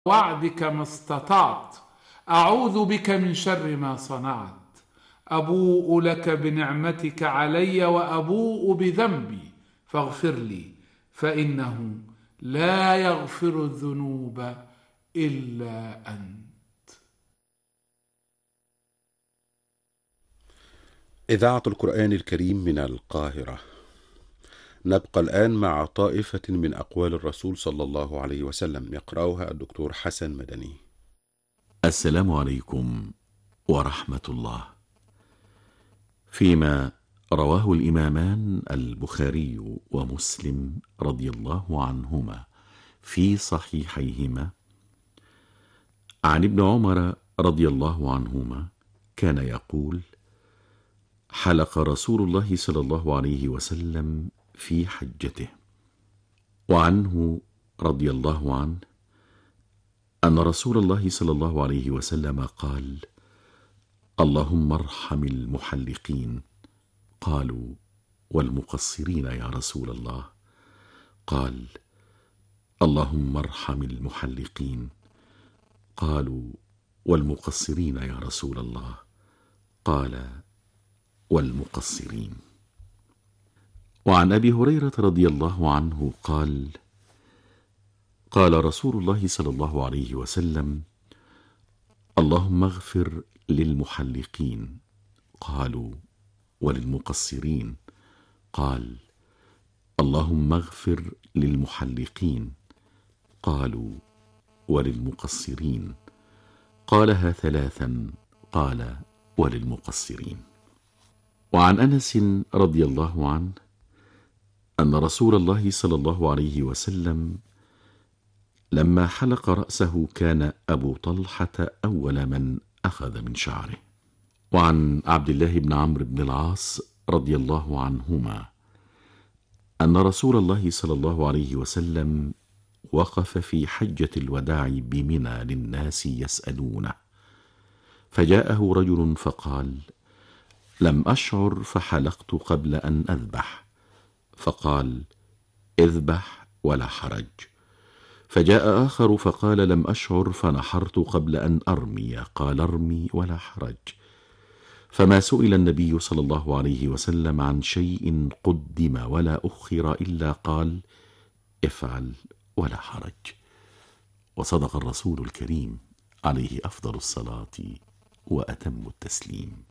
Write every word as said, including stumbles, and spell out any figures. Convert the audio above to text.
وعدك ما استطعت، أعوذ بك من شر ما صنعت، أبوء لك بنعمتك علي وأبوء بذنبي فاغفر لي، فإنه لا يغفر الذنوب إلا أنت. إذاعة القرآن الكريم من القاهرة. نبقى الآن مع طائفة من أقوال الرسول صلى الله عليه وسلم، يقرأها الدكتور حسن مدني. السلام عليكم ورحمة الله. فيما رواه الإمامان البخاري ومسلم رضي الله عنهما في صحيحيهما عن ابن عمر رضي الله عنهما كان يقول: حلق رسول الله صلى الله عليه وسلم في حجته. وعنه رضي الله عنه أن رسول الله صلى الله عليه وسلم قال: اللهم ارحم المحلقين. قالوا: والمقصرين يا رسول الله؟ قال: اللهم ارحم المحلقين. قالوا: والمقصرين يا رسول الله؟ قال: والمقصرين. وعن أبي هريرة رضي الله عنه قال: قال رسول الله صلى الله عليه وسلم: اللهم اغفر للمحلقين. قالوا: وللمقصرين؟ قال: اللهم اغفر للمحلقين. قالوا: وللمقصرين؟ قالها ثلاثا، قال: وللمقصرين. وعن أنس رضي الله عنه أن رسول الله صلى الله عليه وسلم لما حلق رأسه كان أبو طلحة أول من أخذ من شعره. وعن عبد الله بن عمرو بن العاص رضي الله عنهما أن رسول الله صلى الله عليه وسلم وقف في حجة الوداع بمنى للناس يسألونه، فجاءه رجل فقال: لم أشعر فحلقت قبل أن أذبح. فقال: اذبح ولا حرج. فجاء آخر فقال: لم أشعر فنحرت قبل أن أرمي. قال: ارمي ولا حرج. فما سئل النبي صلى الله عليه وسلم عن شيء قدم ولا أخر إلا قال: افعل ولا حرج. وصدق الرسول الكريم عليه أفضل الصلاة وأتم التسليم.